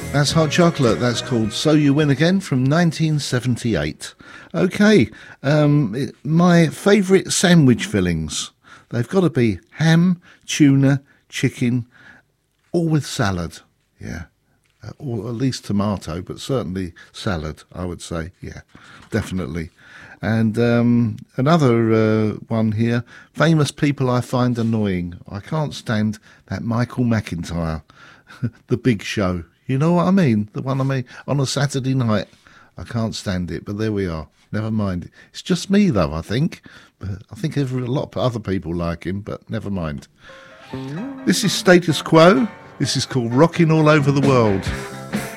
That's Hot Chocolate. That's called So You Win Again from 1978. Okay, my favourite sandwich fillings. They've got to be ham, tuna, chicken, all with salad. Yeah, or at least tomato, but certainly salad, I would say. Yeah, definitely. And another one here, famous people I find annoying. I can't stand that Michael McIntyre, The Big Show. You know what I mean? The one I mean on a Saturday night. I can't stand it, but there we are. Never mind. It's just me, though, I think. But I think a lot of other people like him, but never mind. This is Status Quo. This is called Rocking All Over the World.